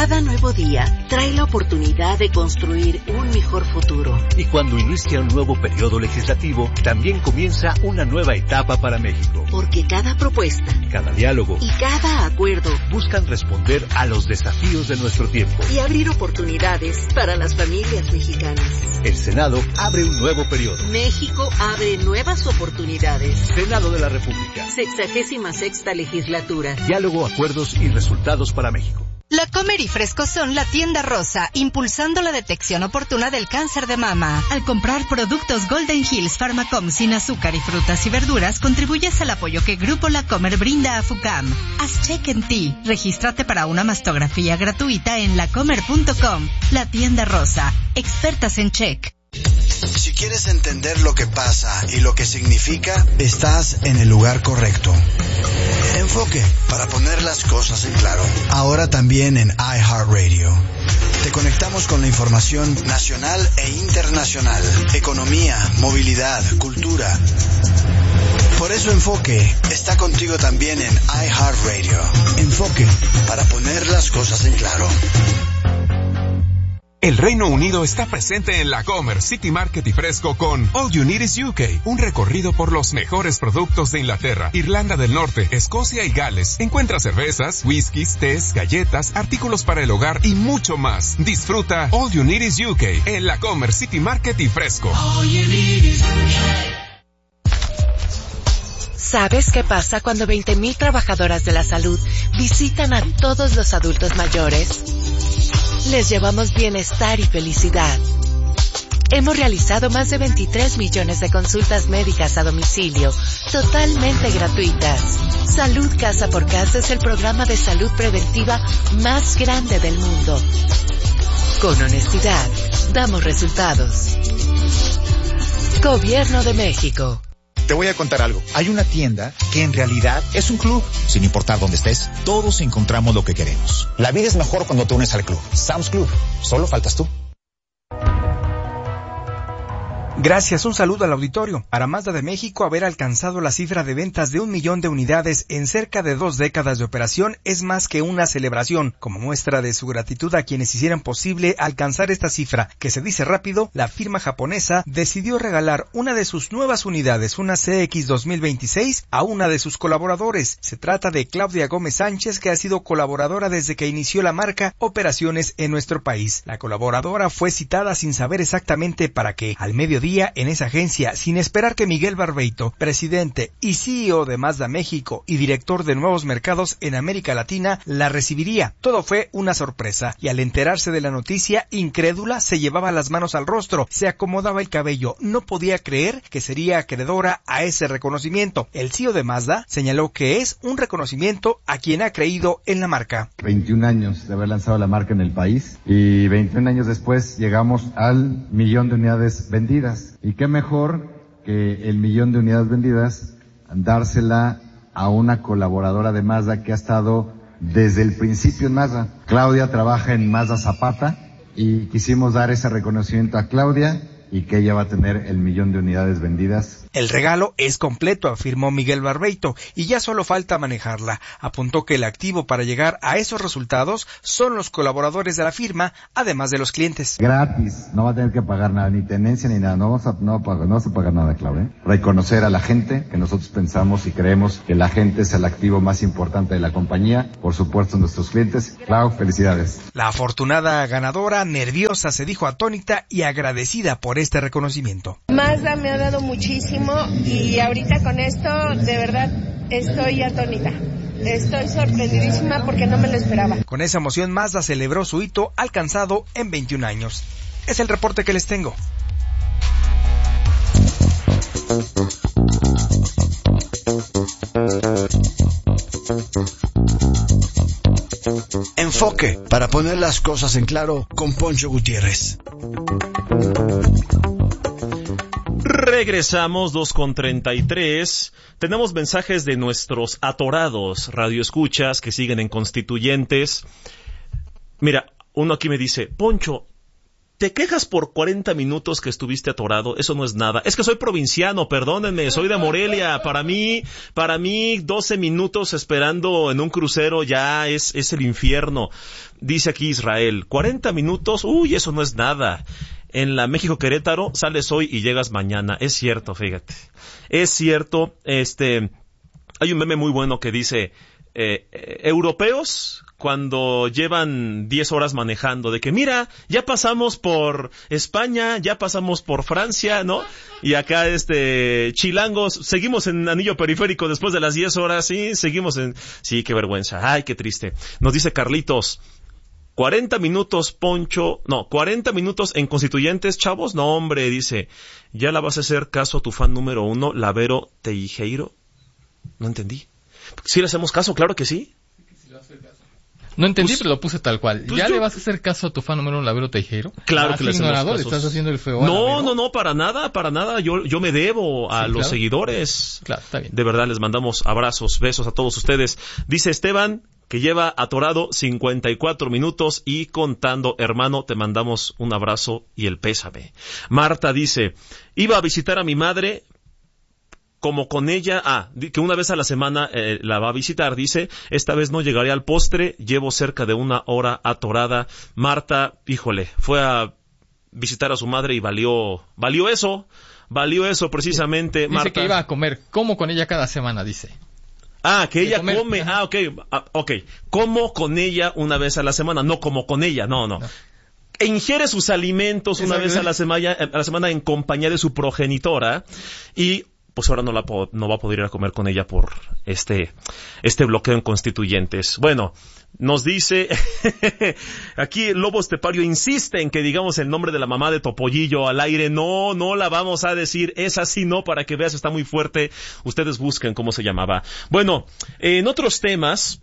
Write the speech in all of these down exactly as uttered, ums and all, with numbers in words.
Cada nuevo día trae la oportunidad de construir un mejor futuro. Y cuando inicia un nuevo periodo legislativo, también comienza una nueva etapa para México. Porque cada propuesta, cada diálogo y cada acuerdo buscan responder a los desafíos de nuestro tiempo y abrir oportunidades para las familias mexicanas. El Senado abre un nuevo periodo. México abre nuevas oportunidades. Senado de la República. Sexagésima sexta legislatura. Diálogo, acuerdos y resultados para México. La Comer y Fresco son la tienda rosa, impulsando la detección oportuna del cáncer de mama. Al comprar productos Golden Hills Pharmacom sin azúcar y frutas y verduras, contribuyes al apoyo que Grupo La Comer brinda a FUCAM. Haz check en ti. Regístrate para una mastografía gratuita en lacomer punto com. La tienda rosa, expertas en check. Si quieres entender lo que pasa y lo que significa, estás en el lugar correcto. Enfoque, para poner las cosas en claro. Ahora también en iHeartRadio. Te conectamos con la información nacional e internacional, economía, movilidad, cultura. Por eso Enfoque está contigo también en iHeartRadio. Enfoque, para poner las cosas en claro. El Reino Unido está presente en la Comer, City Market y Fresco con All You Need is U K, un recorrido por los mejores productos de Inglaterra, Irlanda del Norte, Escocia y Gales. Encuentra cervezas, whiskies, tés, galletas, artículos para el hogar y mucho más. Disfruta All You Need is U K en la Comer, City Market y Fresco. All you need is U K. ¿Sabes qué pasa cuando veinte mil trabajadoras de la salud visitan a todos los adultos mayores? Les llevamos bienestar y felicidad. Hemos realizado más de veintitrés millones de consultas médicas a domicilio, totalmente gratuitas. Salud Casa por Casa es el programa de salud preventiva más grande del mundo. Con honestidad, damos resultados. Gobierno de México. Te voy a contar algo. Hay una tienda que en realidad es un club. Sin importar dónde estés, todos encontramos lo que queremos. La vida es mejor cuando te unes al club. Sam's Club. Solo faltas tú. Gracias, un saludo al auditorio. Para Mazda de México, haber alcanzado la cifra de ventas de un millón de unidades en cerca de dos décadas de operación es más que una celebración. Como muestra de su gratitud a quienes hicieran posible alcanzar esta cifra, que se dice rápido, la firma japonesa decidió regalar una de sus nuevas unidades, una C X dos mil veintiséis, a una de sus colaboradores. Se trata de Claudia Gómez Sánchez, que ha sido colaboradora desde que inició la marca operaciones en nuestro país. La colaboradora fue citada sin saber exactamente para qué. Al mediodía, en esa agencia, sin esperar que Miguel Barbeito, presidente y C E O de Mazda México y director de nuevos mercados en América Latina, la recibiría. Todo fue una sorpresa, y al enterarse de la noticia, incrédula, se llevaba las manos al rostro, se acomodaba el cabello, no podía creer que sería acreedora a ese reconocimiento. El C E O de Mazda señaló que es un reconocimiento a quien ha creído en la marca. veintiún años de haber lanzado la marca en el país, y veintiún años después llegamos al millón de unidades vendidas. Y qué mejor que el millón de unidades vendidas dársela a una colaboradora de Mazda que ha estado desde el principio en Mazda. Claudia trabaja en Mazda Zapata y quisimos dar ese reconocimiento a Claudia y que ella va a tener el millón de unidades vendidas. El regalo es completo, afirmó Miguel Barbeito, y ya solo falta manejarla. Apuntó que el activo para llegar a esos resultados son los colaboradores de la firma, además de los clientes. Gratis, no va a tener que pagar nada, ni tenencia ni nada, no vamos a, no, no vamos a pagar nada, Claudia. Reconocer a la gente, que nosotros pensamos y creemos que la gente es el activo más importante de la compañía, por supuesto nuestros clientes. Clau, felicidades. La afortunada ganadora, nerviosa, se dijo atónita y agradecida por este reconocimiento. Mazda me ha dado muchísimo y ahorita con esto de verdad estoy atónita. Estoy sorprendidísima porque no me lo esperaba. Con esa emoción, Mazda celebró su hito alcanzado en veintiún años. Es el reporte que les tengo. Enfoque, para poner las cosas en claro, con Poncho Gutiérrez. Regresamos, dos con treinta y tres. Tenemos mensajes de nuestros atorados radioescuchas que siguen en Constituyentes. Mira, uno aquí me dice, Poncho, te quejas por cuarenta minutos que estuviste atorado, eso no es nada. Es que soy provinciano, perdónenme, soy de Morelia. Para mí, para mí, doce minutos esperando en un crucero ya es, es el infierno. Dice aquí Israel, cuarenta minutos, uy, eso no es nada. En la México-Querétaro sales hoy y llegas mañana. Es cierto, fíjate. Es cierto, este, hay un meme muy bueno que dice, eh, eh, europeos cuando llevan diez horas manejando, de que mira, ya pasamos por España, ya pasamos por Francia, ¿no? Y acá, este, chilangos, seguimos en anillo periférico después de las diez horas, sí, seguimos en, sí, qué vergüenza, ay, qué triste. Nos dice Carlitos, cuarenta minutos, Poncho, no, cuarenta minutos en Constituyentes, chavos, no, hombre, dice, ¿ya la vas a hacer caso a tu fan número uno, Lavero Teijeiro? No entendí. ¿Sí le hacemos caso? Claro que sí. No entendí, pues, pero lo puse tal cual. Pues ¿Ya yo... le vas a hacer caso a tu fan número uno, Lavero Teijeiro? Claro que le hacemos caso. ¿Estás haciendo el feo? No, no, no, para nada, para nada. Yo, yo me debo a sí, los claro. seguidores. Claro, está bien. De verdad, les mandamos abrazos, besos a todos ustedes. Dice Esteban que lleva atorado cincuenta y cuatro minutos y contando. Hermano, te mandamos un abrazo y el pésame. Marta dice, iba a visitar a mi madre, como con ella, ah, que una vez a la semana eh, la va a visitar, dice, esta vez no llegaré al postre, llevo cerca de una hora atorada. Marta, híjole, fue a visitar a su madre y valió, valió eso, valió eso precisamente. Dice Marta, que iba a comer, como con ella cada semana, dice. Ah, que ella comer. come, ah, ok, ah, ok, como con ella una vez a la semana, no como con ella, no, no. no. Ingiere sus alimentos una vez a la semana, a la semana en compañía de su progenitora y pues ahora no la po- no va a poder ir a comer con ella por este este bloqueo en Constituyentes. Bueno, nos dice aquí el Lobo Estepario insiste en que digamos el nombre de la mamá de Topollillo al aire. No, no la vamos a decir, es así, no, para que veas, está muy fuerte. Ustedes busquen cómo se llamaba. Bueno, en otros temas,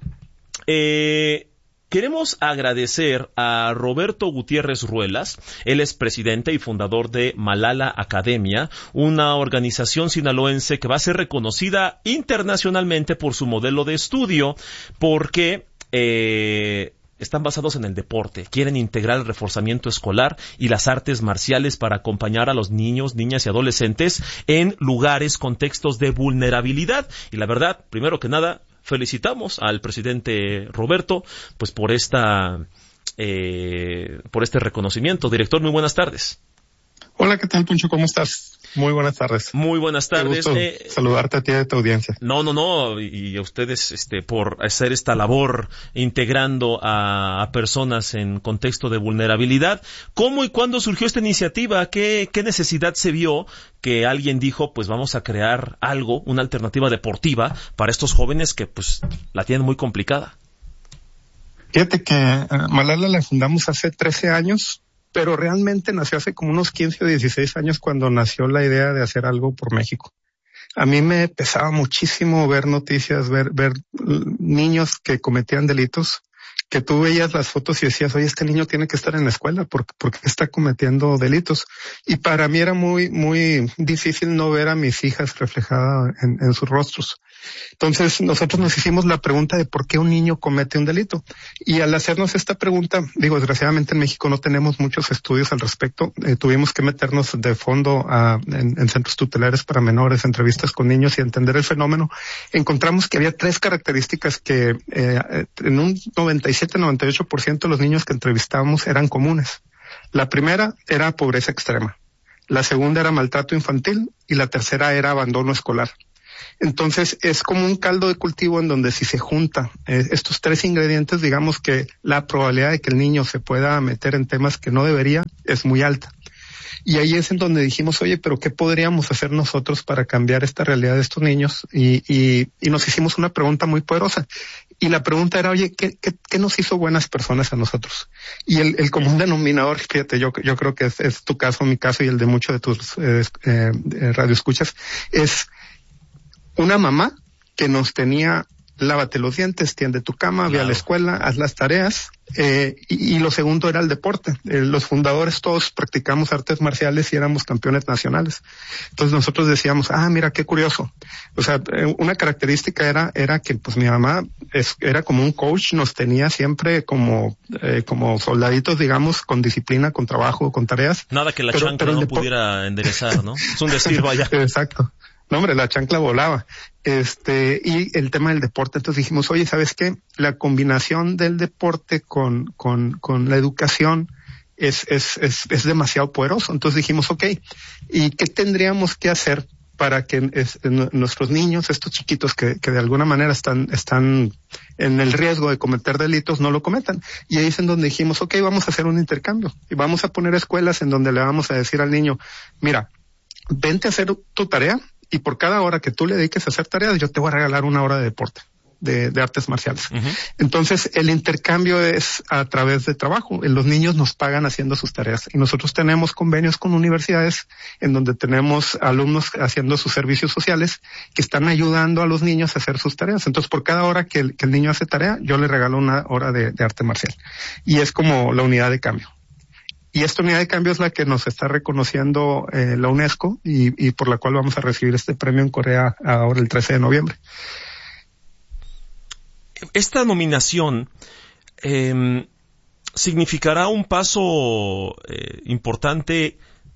eh queremos agradecer a Roberto Gutiérrez Ruelas. Él es presidente y fundador de Malala Academia, una organización sinaloense que va a ser reconocida internacionalmente por su modelo de estudio, porque eh, están basados en el deporte. Quieren integrar el reforzamiento escolar y las artes marciales para acompañar a los niños, niñas y adolescentes en lugares, contextos de vulnerabilidad. Y la verdad, primero que nada, felicitamos al presidente Roberto, pues por esta, eh, por este reconocimiento. Director, muy buenas tardes. Hola, ¿qué tal, Poncho? ¿Cómo estás? Muy buenas tardes. Muy buenas tardes. Qué gusto eh, saludarte a ti y a tu audiencia. No, no, no, y a ustedes, este, por hacer esta labor integrando a, a personas en contexto de vulnerabilidad. ¿Cómo y cuándo surgió esta iniciativa? ¿Qué, qué necesidad se vio que alguien dijo, pues vamos a crear algo, una alternativa deportiva para estos jóvenes que, pues, la tienen muy complicada? Fíjate que uh, Malala la fundamos hace trece años. Pero realmente nació hace como unos quince o dieciséis años cuando nació la idea de hacer algo por México. A mí me pesaba muchísimo ver noticias, ver, ver niños que cometían delitos, que tú veías las fotos y decías, oye, este niño tiene que estar en la escuela porque, porque está cometiendo delitos. Y para mí era muy, muy difícil no ver a mis hijas reflejadas en, en sus rostros. Entonces nosotros nos hicimos la pregunta de por qué un niño comete un delito. Y al hacernos esta pregunta, digo, desgraciadamente en México no tenemos muchos estudios al respecto. Eh, tuvimos que meternos de fondo a, en, en centros tutelares para menores, entrevistas con niños y entender el fenómeno. Encontramos que había tres características que eh, en un noventa y siete a noventa y ocho por ciento de los niños que entrevistábamos eran comunes. La primera era pobreza extrema. La segunda era maltrato infantil y la tercera era abandono escolar. Entonces es como un caldo de cultivo en donde si se junta eh, estos tres ingredientes, digamos que la probabilidad de que el niño se pueda meter en temas que no debería es muy alta. Y ahí es en donde dijimos, oye, pero ¿qué podríamos hacer nosotros para cambiar esta realidad de estos niños? Y, y, y nos hicimos una pregunta muy poderosa. Y la pregunta era, oye, ¿qué, qué, qué nos hizo buenas personas a nosotros? Y el, el común denominador, fíjate, yo, yo creo que es, es tu caso, mi caso y el de muchos de tus eh, eh, radioescuchas, es una mamá que nos tenía lávate los dientes, tiende tu cama, claro. Ve a la escuela, haz las tareas. Eh, y, y lo segundo era el deporte. Eh, los fundadores todos practicamos artes marciales y éramos campeones nacionales. Entonces nosotros decíamos, ah, mira qué curioso. O sea, eh, una característica era era que pues mi mamá es, era como un coach, nos tenía siempre como eh, como soldaditos, digamos, con disciplina, con trabajo, con tareas. Nada que la pero, chancla pero no pudiera enderezar, ¿no? Es un decir, vaya. Exacto. No, hombre, la chancla volaba. Este, y el tema del deporte, entonces dijimos, oye, ¿sabes qué? La combinación del deporte con, con, con la educación es, es, es, es demasiado poderoso. Entonces dijimos, ok, ¿y qué tendríamos que hacer para que es, nuestros niños, estos chiquitos que, que de alguna manera están, están en el riesgo de cometer delitos, no lo cometan? Y ahí es en donde dijimos, ok, vamos a hacer un intercambio y vamos a poner escuelas en donde le vamos a decir al niño, mira, vente a hacer tu tarea, y por cada hora que tú le dediques a hacer tareas, yo te voy a regalar una hora de deporte, de, de artes marciales. Uh-huh. Entonces, el intercambio es a través de trabajo. Los niños nos pagan haciendo sus tareas. Y nosotros tenemos convenios con universidades en donde tenemos alumnos haciendo sus servicios sociales que están ayudando a los niños a hacer sus tareas. Entonces, por cada hora que el, que el niño hace tarea, yo le regalo una hora de, de arte marcial. Y es como la unidad de cambio. Y esta unidad de cambio es la que nos está reconociendo eh, la UNESCO y, y por la cual vamos a recibir este premio en Corea ahora el trece de noviembre. Esta nominación eh, significará un paso eh, importante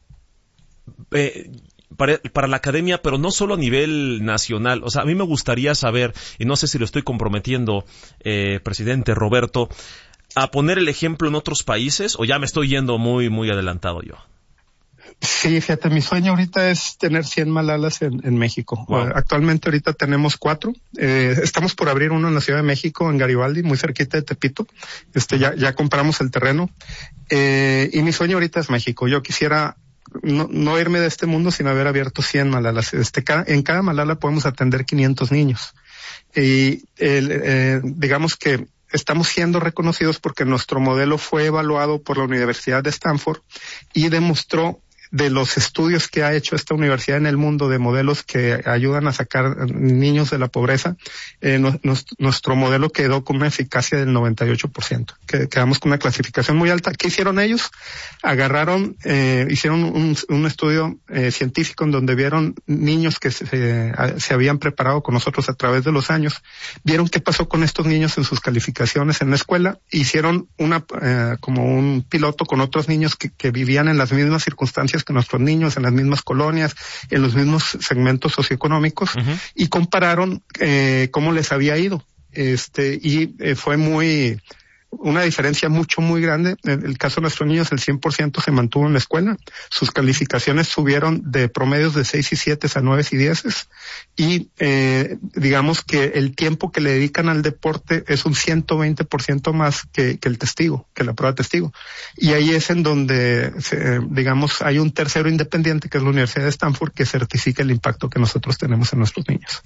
eh, para, para la academia, pero no solo a nivel nacional. O sea, a mí me gustaría saber, y no sé si lo estoy comprometiendo, eh, presidente Roberto, a poner el ejemplo en otros países, o ya me estoy yendo muy, muy adelantado yo. Sí, fíjate, mi sueño ahorita es tener cien Malalas en, en México. Wow. Uh, actualmente ahorita tenemos cuatro. Eh, estamos por abrir uno en la Ciudad de México, en Garibaldi, muy cerquita de Tepito. Este, ya, ya compramos el terreno. Eh, y mi sueño ahorita es México. Yo quisiera no, no irme de este mundo sin haber abierto cien Malalas. Este, cada, en cada Malala podemos atender quinientos niños. Y, el, eh, digamos que estamos siendo reconocidos porque nuestro modelo fue evaluado por la Universidad de Stanford y demostró de los estudios que ha hecho esta universidad en el mundo de modelos que ayudan a sacar niños de la pobreza, eh, no, nos, nuestro modelo quedó con una eficacia del noventa y ocho por ciento. Que, quedamos con una clasificación muy alta. ¿Qué hicieron ellos? Agarraron, eh, hicieron un, un estudio eh, científico en donde vieron niños que se, eh, se habían preparado con nosotros a través de los años, vieron qué pasó con estos niños en sus calificaciones en la escuela, hicieron una eh, como un piloto con otros niños que, que vivían en las mismas circunstancias que nuestros niños, en las mismas colonias, en los mismos segmentos socioeconómicos, uh-huh. y compararon eh, cómo les había ido. Este, y eh, fue muy, una diferencia mucho, muy grande. En el caso de nuestros niños, el cien por ciento se mantuvo en la escuela. Sus calificaciones subieron de promedios de seis y siete a nueve y diez. Y, eh, digamos que el tiempo que le dedican al deporte es un ciento veinte por ciento más que, que el testigo, que la prueba testigo. Y ahí es en donde, se, digamos, hay un tercero independiente, que es la Universidad de Stanford, que certifica el impacto que nosotros tenemos en nuestros niños.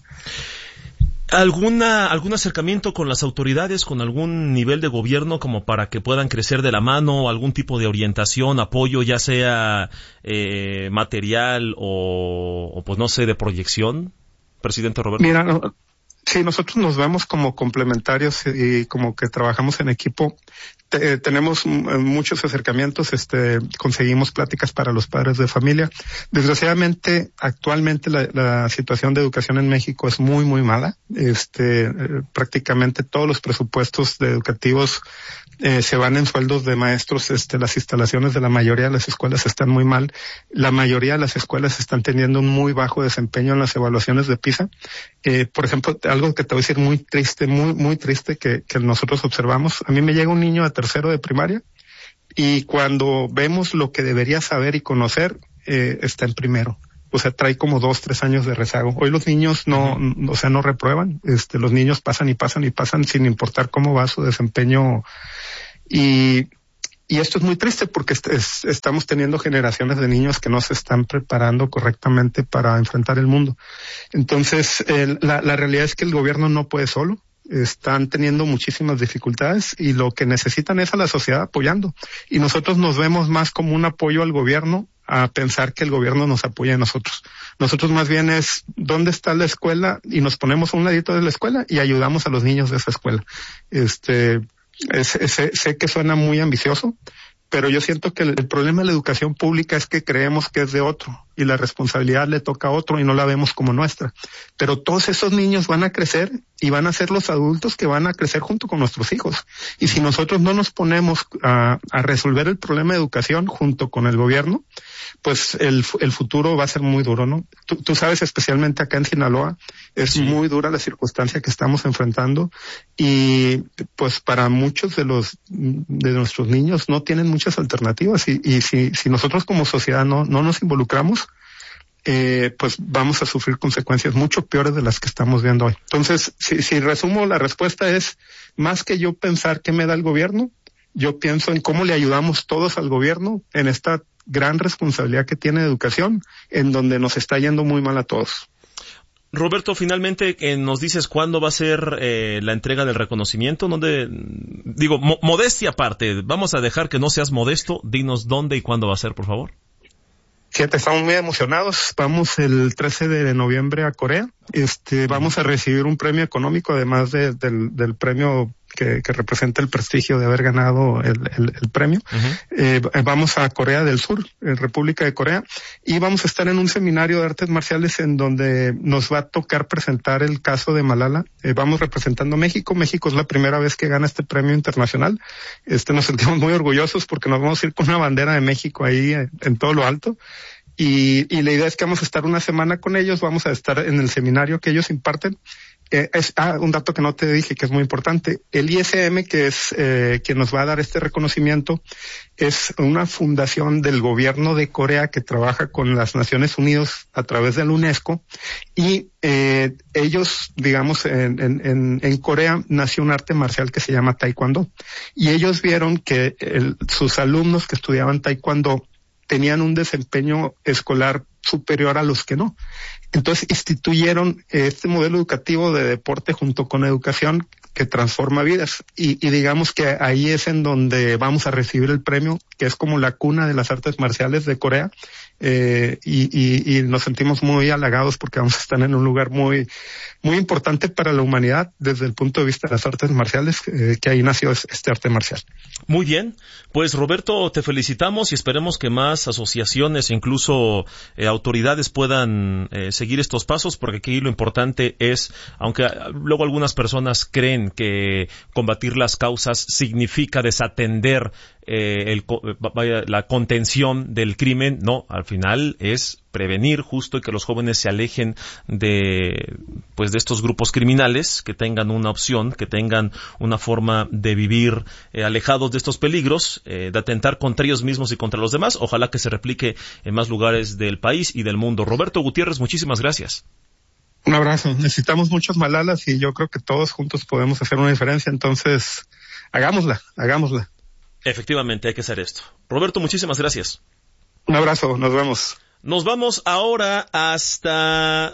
¿Alguna, algún acercamiento con las autoridades, con algún nivel de gobierno como para que puedan crecer de la mano, algún tipo de orientación, apoyo, ya sea eh, material o, o pues no sé, de proyección, presidente Roberto? Mira, no, sí, nosotros nos vemos como complementarios y como que trabajamos en equipo. Te, tenemos muchos acercamientos, este, conseguimos pláticas para los padres de familia. Desgraciadamente, actualmente la, la situación de educación en México es muy, muy mala. Este, eh, prácticamente todos los presupuestos de educativos eh, se van en sueldos de maestros. Este, las instalaciones de la mayoría de las escuelas están muy mal. La mayoría de las escuelas están teniendo un muy bajo desempeño en las evaluaciones de PISA. Eh, por ejemplo, algo que te voy a decir muy triste, muy, muy triste que, que nosotros observamos. A mí me llega un niño de tercero de primaria y cuando vemos lo que debería saber y conocer, eh, está en primero. O sea, trae como dos, tres años de rezago. Hoy los niños no, uh-huh. o sea, no reprueban. Este, los niños pasan y pasan y pasan sin importar cómo va su desempeño. Y, y esto es muy triste porque est- es, estamos teniendo generaciones de niños que no se están preparando correctamente para enfrentar el mundo. Entonces, el, la, la realidad es que el gobierno no puede solo. Están teniendo muchísimas dificultades y lo que necesitan es a la sociedad apoyando. Y nosotros nos vemos más como un apoyo al gobierno a pensar que el gobierno nos apoya a nosotros. Nosotros más bien es, ¿dónde está la escuela? Y nos ponemos a un ladito de la escuela y ayudamos a los niños de esa escuela. Este, es, es, sé que suena muy ambicioso, pero yo siento que el, el problema de la educación pública es que creemos que es de otro y la responsabilidad le toca a otro y no la vemos como nuestra. Pero todos esos niños van a crecer y van a ser los adultos que van a crecer junto con nuestros hijos. Y si nosotros no nos ponemos a, a resolver el problema de educación junto con el gobierno, pues el, el futuro va a ser muy duro, ¿no? Tú, tú sabes, especialmente acá en Sinaloa, es sí. muy dura la circunstancia que estamos enfrentando y pues para muchos de los de nuestros niños no tienen muchas alternativas y, y si, si nosotros como sociedad no, no nos involucramos, eh, pues vamos a sufrir consecuencias mucho peores de las que estamos viendo hoy. Entonces, si, si resumo, la respuesta es, más que yo pensar qué me da el gobierno, yo pienso en cómo le ayudamos todos al gobierno en esta gran responsabilidad que tiene de educación, en donde nos está yendo muy mal a todos. Roberto, finalmente eh, nos dices cuándo va a ser eh, la entrega del reconocimiento, donde digo, mo- modestia aparte, vamos a dejar que no seas modesto, dinos dónde y cuándo va a ser, por favor. Fíjate, estamos muy emocionados. Vamos el trece de noviembre a Corea. Este, vamos a recibir un premio económico, además de, del, del premio que, que representa el prestigio de haber ganado el, el, el premio. Uh-huh. Eh, vamos a Corea del Sur, en República de Corea, y vamos a estar en un seminario de artes marciales en donde nos va a tocar presentar el caso de Malala. Eh, vamos representando a México. México es la primera vez que gana este premio internacional. Este, nos sentimos muy orgullosos porque nos vamos a ir con una bandera de México ahí en, en todo lo alto. Y, y la idea es que vamos a estar una semana con ellos, vamos a estar en el seminario que ellos imparten. Eh, es, ah, un dato que no te dije que es muy importante. El I S M, que es eh, quien nos va a dar este reconocimiento, es una fundación del gobierno de Corea que trabaja con las Naciones Unidas a través de la UNESCO. Y eh, ellos, digamos, en, en, en Corea nació un arte marcial que se llama Taekwondo. Y ellos vieron que el, sus alumnos que estudiaban Taekwondo tenían un desempeño escolar superior a los que no. Entonces instituyeron este modelo educativo de deporte junto con educación que transforma vidas. Y, y digamos que ahí es en donde vamos a recibir el premio, que es como la cuna de las artes marciales de Corea. Eh, y, y, y nos sentimos muy halagados porque vamos a estar en un lugar muy, muy importante para la humanidad desde el punto de vista de las artes marciales, eh, que ahí nació este arte marcial. Muy bien, pues Roberto, te felicitamos y esperemos que más asociaciones e incluso eh, autoridades puedan eh, seguir estos pasos, porque aquí lo importante es, aunque luego algunas personas creen que combatir las causas significa desatender eh, el, vaya, la contención del crimen, no, al final es prevenir justo y que los jóvenes se alejen de pues de estos grupos criminales, que tengan una opción, que tengan una forma de vivir eh, alejados de estos peligros, eh, de atentar contra ellos mismos y contra los demás. Ojalá que se replique en más lugares del país y del mundo. Roberto Gutiérrez, muchísimas gracias. Un abrazo. Necesitamos muchos Malalas y yo creo que todos juntos podemos hacer una diferencia, entonces hagámosla, hagámosla. Efectivamente, hay que hacer esto. Roberto, muchísimas gracias. Un abrazo, nos vemos. Nos vamos ahora hasta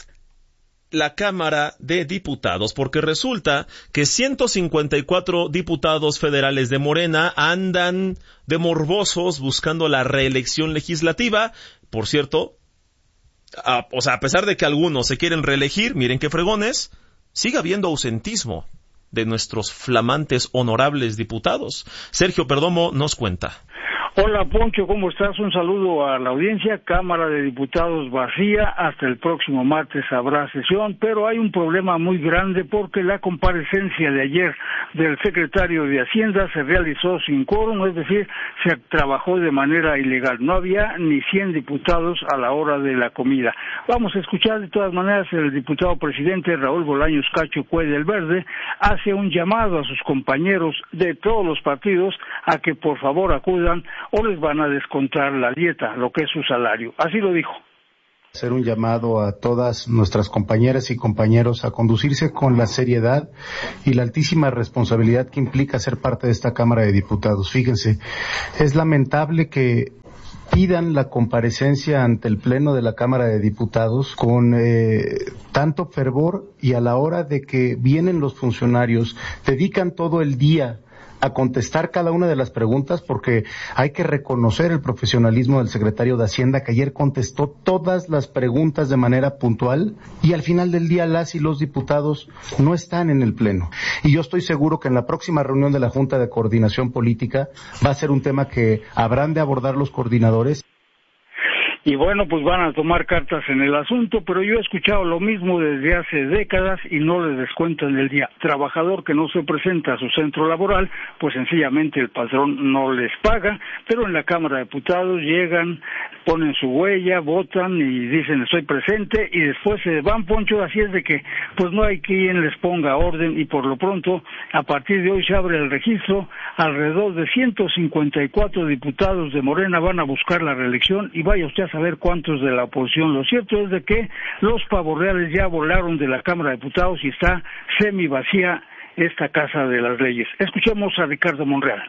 la Cámara de Diputados, porque resulta que ciento cincuenta y cuatro diputados federales de Morena andan de morbosos buscando la reelección legislativa. Por cierto, a, o sea, a pesar de que algunos se quieren reelegir, miren qué fregones, sigue habiendo ausentismo de nuestros flamantes honorables diputados. Sergio Perdomo nos cuenta. Hola Poncho, ¿cómo estás? Un saludo a la audiencia. Cámara de Diputados vacía, hasta el próximo martes habrá sesión, pero hay un problema muy grande porque la comparecencia de ayer del secretario de Hacienda se realizó sin quórum, es decir, se trabajó de manera ilegal. No había ni cien diputados a la hora de la comida. Vamos a escuchar de todas maneras, el diputado presidente Raúl Bolaños Cacho Cue del Verde hace un llamado a sus compañeros de todos los partidos a que por favor acudan o les van a descontar la dieta, lo que es su salario. Así lo dijo. Hacer un llamado a todas nuestras compañeras y compañeros a conducirse con la seriedad y la altísima responsabilidad que implica ser parte de esta Cámara de Diputados. Fíjense, es lamentable que pidan la comparecencia ante el Pleno de la Cámara de Diputados con eh, tanto fervor y a la hora de que vienen los funcionarios, dedican todo el día a contestar cada una de las preguntas, porque hay que reconocer el profesionalismo del secretario de Hacienda, que ayer contestó todas las preguntas de manera puntual, y al final del día las y los diputados no están en el Pleno. Y yo estoy seguro que en la próxima reunión de la Junta de Coordinación Política va a ser un tema que habrán de abordar los coordinadores. Y bueno, pues van a tomar cartas en el asunto, pero yo he escuchado lo mismo desde hace décadas y no les descuentan el día. Trabajador que no se presenta a su centro laboral, pues sencillamente el patrón no les paga, pero en la Cámara de Diputados llegan, ponen su huella, votan y dicen estoy presente y después se van, Poncho, así es de que pues no hay quien les ponga orden y por lo pronto a partir de hoy se abre el registro, alrededor de ciento cincuenta y cuatro diputados de Morena van a buscar la reelección y vaya usted a saber cuántos de la oposición. Lo cierto es de que los pavorreales ya volaron de la Cámara de Diputados y está semi vacía esta Casa de las Leyes. Escuchemos a Ricardo Monreal.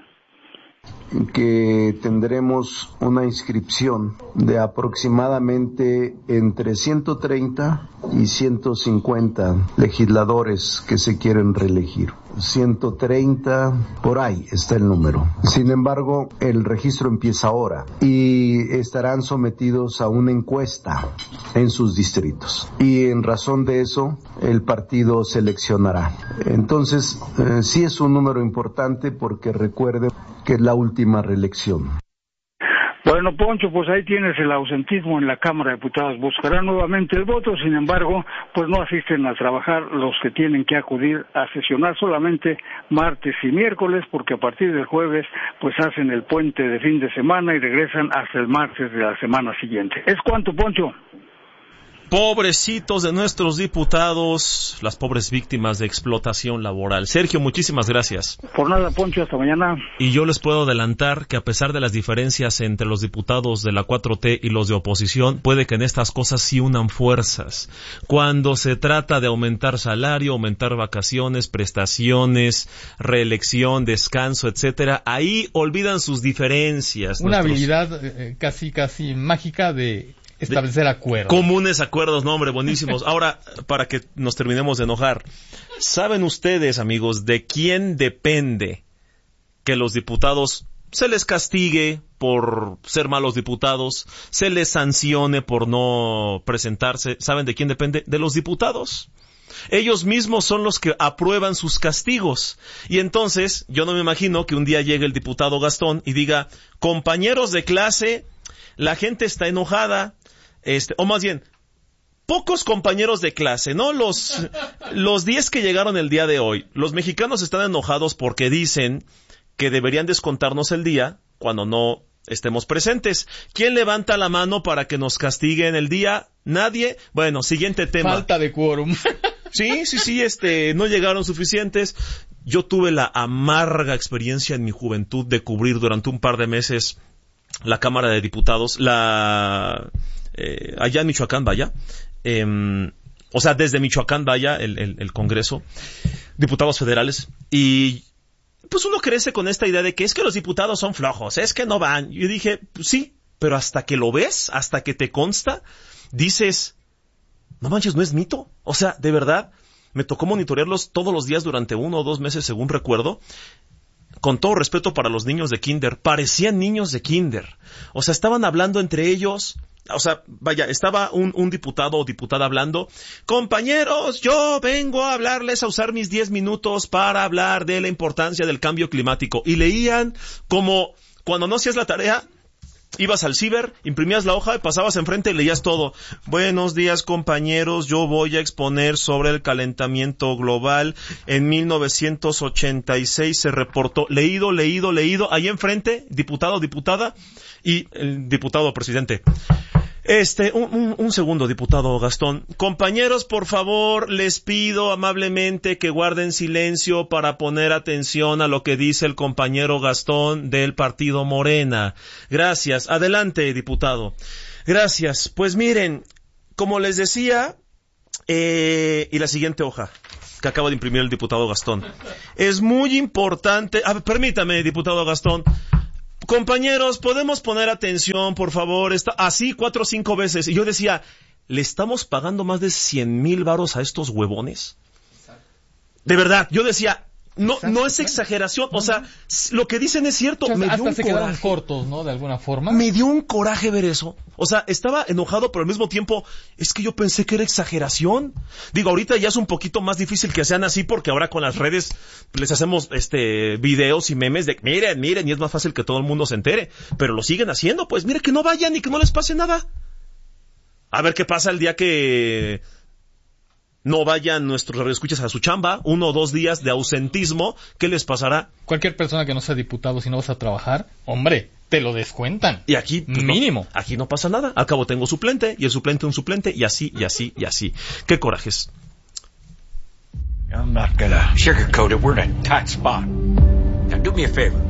Que tendremos una inscripción de aproximadamente entre ciento treinta y ciento cincuenta legisladores que se quieren reelegir. ciento treinta, por ahí está el número. Sin embargo, el registro empieza ahora y estarán sometidos a una encuesta en sus distritos. Y en razón de eso, el partido seleccionará. Entonces, eh, sí es un número importante porque recuerden que es la última reelección. Bueno, Poncho, pues ahí tienes el ausentismo en la Cámara de Diputados. Buscarán nuevamente el voto, sin embargo, pues no asisten a trabajar los que tienen que acudir a sesionar solamente martes y miércoles, porque a partir del jueves, pues hacen el puente de fin de semana y regresan hasta el martes de la semana siguiente. ¿Es cuánto, Poncho? Pobrecitos de nuestros diputados, las pobres víctimas de explotación laboral. Sergio, muchísimas gracias. Por nada, Poncho, hasta mañana. Y yo les puedo adelantar que a pesar de las diferencias entre los diputados de la cuatro T y los de oposición, puede que en estas cosas sí unan fuerzas. Cuando se trata de aumentar salario, aumentar vacaciones, prestaciones, reelección, descanso, etcétera, ahí olvidan sus diferencias. Una nuestros... habilidad eh, casi, casi mágica de... establecer acuerdos. Comunes acuerdos, no hombre, buenísimos. Ahora, para que nos terminemos de enojar, ¿saben ustedes, amigos, de quién depende que los diputados se les castigue por ser malos diputados, se les sancione por no presentarse? ¿Saben de quién depende? De los diputados. Ellos mismos son los que aprueban sus castigos. Y entonces, yo no me imagino que un día llegue el diputado Gastón y diga, compañeros de clase, la gente está enojada. Este, o más bien, pocos compañeros de clase, ¿no? Los, los diez que llegaron el día de hoy. Los mexicanos están enojados porque dicen que deberían descontarnos el día cuando no estemos presentes. ¿Quién levanta la mano para que nos castiguen el día? ¿Nadie? Bueno, siguiente tema. Falta de quórum. Sí, sí, sí, este, no llegaron suficientes. Yo tuve la amarga experiencia en mi juventud de cubrir durante un par de meses la Cámara de Diputados, la... Eh, allá en Michoacán, vaya, eh, o sea, desde Michoacán, vaya, el, el, el Congreso, diputados federales, y pues uno crece con esta idea de que es que los diputados son flojos, es que no van. Yo dije, pues, sí, pero hasta que lo ves, hasta que te consta, dices, no manches, no es mito. O sea, de verdad, me tocó monitorearlos todos los días durante uno o dos meses, según recuerdo. Con todo respeto para los niños de kinder, parecían niños de kinder. O sea, estaban hablando entre ellos. O sea, vaya, estaba un, un diputado o diputada hablando. Compañeros, yo vengo a hablarles, a usar mis diez minutos para hablar de la importancia del cambio climático. Y leían como cuando no hacías la tarea, ibas al ciber, imprimías la hoja, pasabas enfrente y leías todo. Buenos días, compañeros, yo voy a exponer sobre el calentamiento global. En mil novecientos ochenta y seis se reportó, leído, leído, leído, ahí enfrente, diputado, diputada y el diputado presidente. Este, un, un, un segundo, diputado Gastón. Compañeros, por favor, les pido amablemente que guarden silencio para poner atención a lo que dice el compañero Gastón del partido Morena. Gracias. Adelante, diputado. Gracias. Pues miren, como les decía, eh, y la siguiente hoja que acaba de imprimir el diputado Gastón. Es muy importante, ah, permítame, diputado Gastón. Compañeros, ¿podemos poner atención, por favor? Está así cuatro o cinco veces. Y yo decía, ¿le estamos pagando más de cien mil varos a estos huevones? De verdad, yo decía, no, no es exageración, o sea, lo que dicen es cierto. O sea, me dio hasta un se coraje. quedaron cortos, ¿no? De alguna forma. Me dio un coraje ver eso. O sea, estaba enojado, pero al mismo tiempo, es que yo pensé que era exageración. Digo, ahorita ya es un poquito más difícil que sean así, porque ahora con las redes les hacemos este videos y memes de miren, miren, y es más fácil que todo el mundo se entere. Pero lo siguen haciendo, pues mire que no vayan y que no les pase nada. A ver qué pasa el día que no vayan nuestros radioescuchas a su chamba, uno o dos días de ausentismo, ¿qué les pasará? Cualquier persona que no sea diputado, si no vas a trabajar, hombre, te lo descuentan. Y aquí, pues, mínimo. No, aquí no pasa nada. Al cabo tengo suplente, y el suplente un suplente, y así, y así, y así. ¿Qué corajes? I'm not gonna sugarcoat it. We're in a tight spot. Now do me a favor.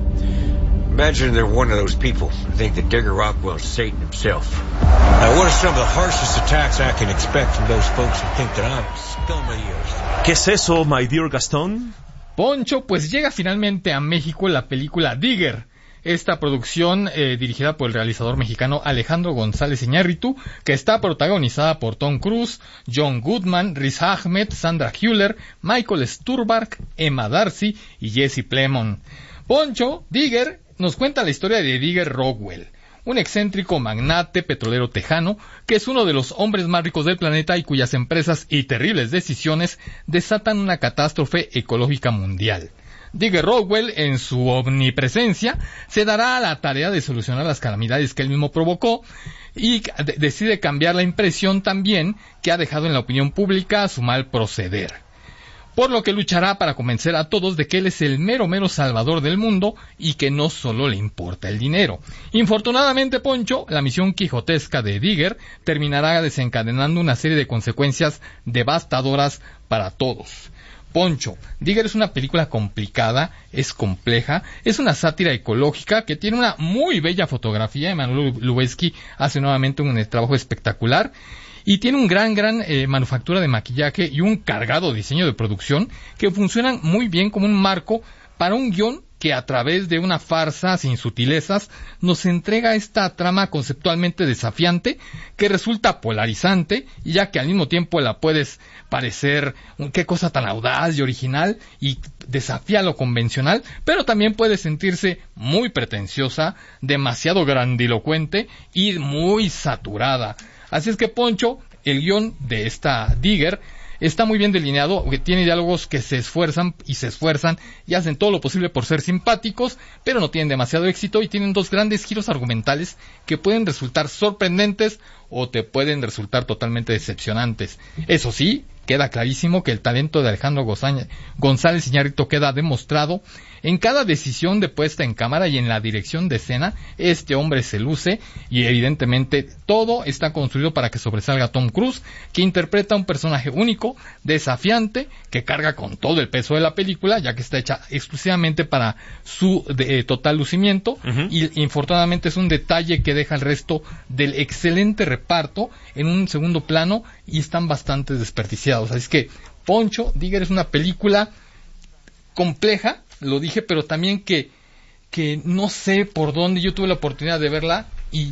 Imagine they're one of those people who think that Digger Rockwell's Satan himself. Now, what are some of the harshest attacks I can expect from those folks who think that I'm scum of the earth? ¿Qué es eso, my dear Gastón? Poncho, pues llega finalmente a México la película Digger. Esta producción, eh, dirigida por el realizador mexicano Alejandro González Iñárritu, que está protagonizada por Tom Cruise, John Goodman, Riz Ahmed, Sandra Hüller, Michael Stuhlbarg, Emma Darcy y Jesse Plemons. Poncho, Digger, nos cuenta la historia de Digger Rockwell, un excéntrico magnate petrolero tejano que es uno de los hombres más ricos del planeta y cuyas empresas y terribles decisiones desatan una catástrofe ecológica mundial. Digger Rockwell, en su omnipresencia, se dará a la tarea de solucionar las calamidades que él mismo provocó y de- decide cambiar la impresión también que ha dejado en la opinión pública a su mal proceder. Por lo que luchará para convencer a todos de que él es el mero mero salvador del mundo y que no solo le importa el dinero. Infortunadamente, Poncho, la misión quijotesca de Digger terminará desencadenando una serie de consecuencias devastadoras para todos. Poncho, Digger es una película complicada, es compleja, es una sátira ecológica que tiene una muy bella fotografía. Emanuel Lubezki hace nuevamente un trabajo espectacular. Y tiene un gran, gran eh, manufactura de maquillaje y un cargado diseño de producción que funcionan muy bien como un marco para un guión que a través de una farsa sin sutilezas nos entrega esta trama conceptualmente desafiante que resulta polarizante, ya que al mismo tiempo la puedes parecer qué cosa tan audaz y original y desafía lo convencional, pero también puede sentirse muy pretenciosa, demasiado grandilocuente y muy saturada. Así es que, Poncho, el guión de esta Digger está muy bien delineado, tiene diálogos que se esfuerzan y se esfuerzan y hacen todo lo posible por ser simpáticos, pero no tienen demasiado éxito y tienen dos grandes giros argumentales que pueden resultar sorprendentes o te pueden resultar totalmente decepcionantes. Eso sí, queda clarísimo que el talento de Alejandro González Iñárritu queda demostrado en cada decisión de puesta en cámara y en la dirección de escena. Este hombre se luce y evidentemente todo está construido para que sobresalga Tom Cruise, que interpreta un personaje único, desafiante, que carga con todo el peso de la película, ya que está hecha exclusivamente para su de, eh, total lucimiento. Uh-huh. Y infortunadamente es un detalle que deja el resto del excelente reparto en un segundo plano y están bastante desperdiciados. Así que Poncho, Digger es una película compleja, lo dije, pero también que, que no sé por dónde. Yo tuve la oportunidad de verla y,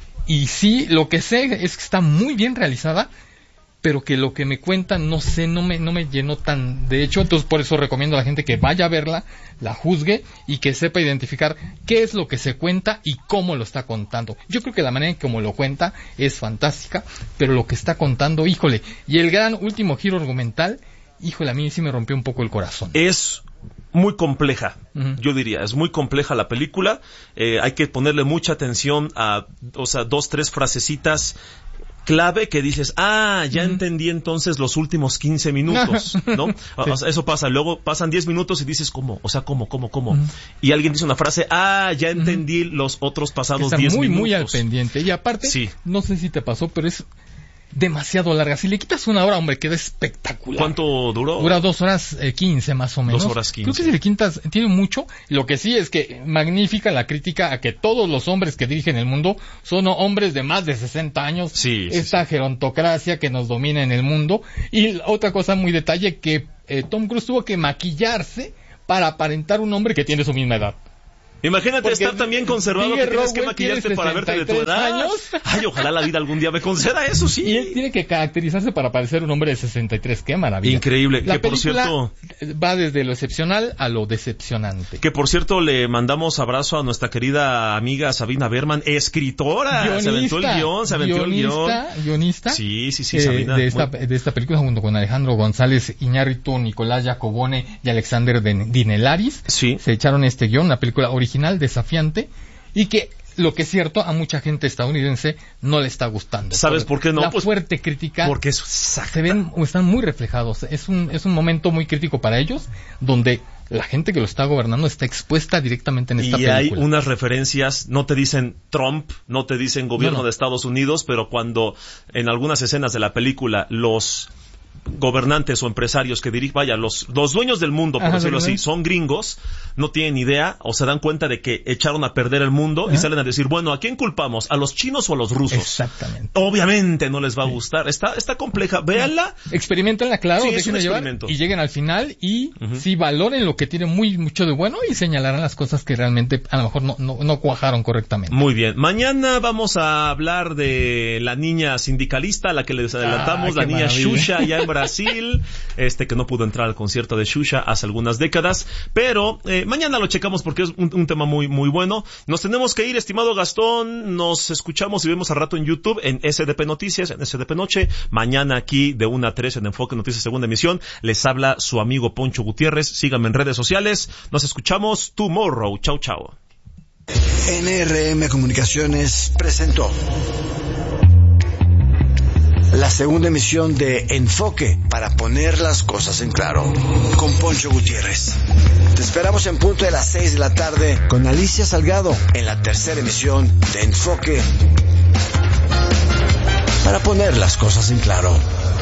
y sí, lo que sé es que está muy bien realizada, pero que lo que me cuentan, no sé, no me, no me llenó tan de hecho. Entonces por eso recomiendo a la gente que vaya a verla, la juzgue y que sepa identificar qué es lo que se cuenta y cómo lo está contando. Yo creo que la manera en como lo cuenta es fantástica, pero lo que está contando, híjole, y el gran último giro argumental, híjole, a mí sí me rompió un poco el corazón. Es muy compleja, uh-huh. Yo diría, es muy compleja la película. Eh, hay que ponerle mucha atención a, o sea, dos, tres frasecitas clave que dices, ah, ya uh-huh. entendí entonces los últimos quince minutos, ¿no? Sí. O sea, eso pasa, luego pasan diez minutos y dices, ¿cómo? O sea, ¿cómo, cómo, cómo? Uh-huh. Y alguien dice una frase, ah, ya entendí uh-huh. los otros pasados diez muy, minutos. Muy al pendiente. Y aparte, sí. No sé si te pasó, pero es demasiado larga. Si le quitas una hora, hombre, queda espectacular. ¿Cuánto duró? Dura dos horas eh, quince más o menos. Dos horas quince. Creo que si le quitas, tiene mucho. Lo que sí es que magnífica la crítica a que todos los hombres que dirigen el mundo son hombres de más de sesenta años. Sí. Esta sí, gerontocracia que nos domina en el mundo. Y otra cosa muy detalle, que eh, Tom Cruise tuvo que maquillarse para aparentar un hombre que tiene su misma edad. Imagínate Porque estar tan bien conservado que tienes que maquillarte para verte de tu edad. Años. Ay, ojalá la vida algún día me conceda eso, sí. Y él tiene que caracterizarse para parecer un hombre de sesenta y tres. Qué maravilla. Increíble. La que por película cierto va desde lo excepcional a lo decepcionante. Que por cierto le mandamos abrazo a nuestra querida amiga Sabina Berman, escritora. Guionista, se aventó el guión, se aventó guionista, el guión. Guionista. Sí, sí, sí, eh, Sabina. De esta, muy... de esta película junto con Alejandro González Iñárritu, Nicolás Jacobone y Alexander Dinelaris. Sí. Se echaron este guión, una película original, desafiante, y que lo que es cierto, a mucha gente estadounidense no le está gustando. ¿Sabes por qué no? La pues fuerte crítica. Porque es exacta. Se ven, están muy reflejados. Es un, es un momento muy crítico para ellos, donde la gente que lo está gobernando está expuesta directamente en esta y película. Y hay unas referencias, no te dicen Trump, no te dicen gobierno no, no. de Estados Unidos, pero cuando en algunas escenas de la película los gobernantes o empresarios que dirigen, vaya, los, los dueños del mundo, por Ajá, decirlo ¿verdad? así, son gringos, no tienen idea o se dan cuenta de que echaron a perder el mundo. Ajá. Y salen a decir, bueno, ¿a quién culpamos? ¿A los chinos o a los rusos? Exactamente. Obviamente no les va a sí. gustar. Está, está compleja. Véanla. Experimentenla, claro, sí, déjenme llevar y lleguen al final y uh-huh. sí valoren lo que tiene muy mucho de bueno y señalarán las cosas que realmente a lo mejor no, no, no cuajaron correctamente. Muy bien. Mañana vamos a hablar de la niña sindicalista, a la que les adelantamos, ah, la niña maravilla. Xuxa, ya en Brasil, este que no pudo entrar al concierto de Xuxa hace algunas décadas, pero eh, mañana lo checamos porque es un, un tema muy muy bueno. Nos tenemos que ir, estimado Gastón, nos escuchamos y vemos al rato en YouTube, en S D P Noticias, en S D P Noche, mañana aquí de una a tres en Enfoque Noticias Segunda Emisión. Les habla su amigo Poncho Gutiérrez, síganme en redes sociales, nos escuchamos tomorrow, chau chau. N R M Comunicaciones presentó la segunda emisión de Enfoque, para poner las cosas en claro, con Poncho Gutiérrez. Te esperamos en punto de las seis de la tarde con Alicia Salgado en la tercera emisión de Enfoque, para poner las cosas en claro.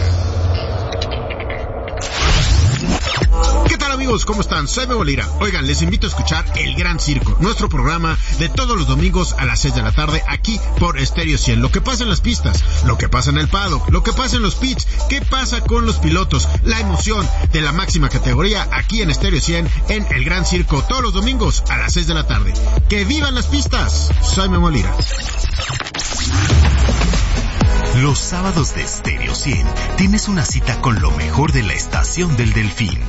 ¿Qué tal, amigos? ¿Cómo están? Soy Memo Lira. Oigan, les invito a escuchar El Gran Circo, nuestro programa de todos los domingos a las seis de la tarde aquí por Estéreo cien. Lo que pasa en las pistas, lo que pasa en el paddock, lo que pasa en los pits, qué pasa con los pilotos, la emoción de la máxima categoría aquí en Estéreo cien en El Gran Circo, todos los domingos a las seis de la tarde. ¡Que vivan las pistas! Soy Memo Lira. Los sábados de Estéreo cien tienes una cita con lo mejor de la Estación del Delfín.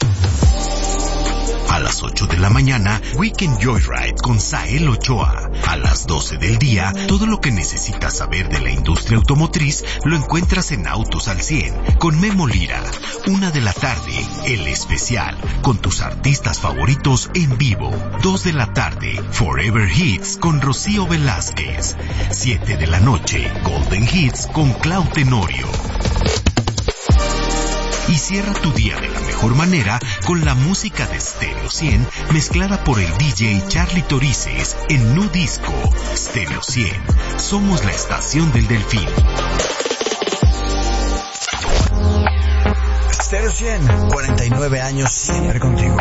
A las ocho de la mañana, Weekend Joyride con Sael Ochoa. A las doce del día, todo lo que necesitas saber de la industria automotriz lo encuentras en Autos al cien con Memo Lira. Una de la tarde, El Especial, con tus artistas favoritos en vivo. Dos de la tarde, Forever Hits con Rocío Velázquez. Siete de la noche, Golden Hits con Clau Tenorio. Y cierra tu día de la mejor manera con la música de Stereo cien mezclada por el D J Charlie Torices en Nu Disco. Stereo cien, somos la estación del Delfín. Stereo cien, cuarenta y nueve años siempre contigo.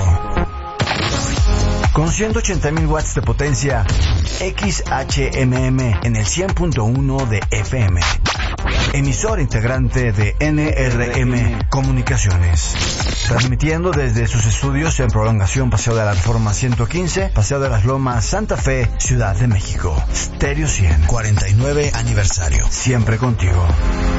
Con ciento ochenta mil watts de potencia, X H M M en el cien punto uno de F M. Emisor integrante de N R M Comunicaciones. Transmitiendo desde sus estudios en Prolongación Paseo de la Reforma ciento quince, Paseo de las Lomas, Santa Fe, Ciudad de México. Stereo cien, cuarenta y nueve aniversario. Siempre contigo.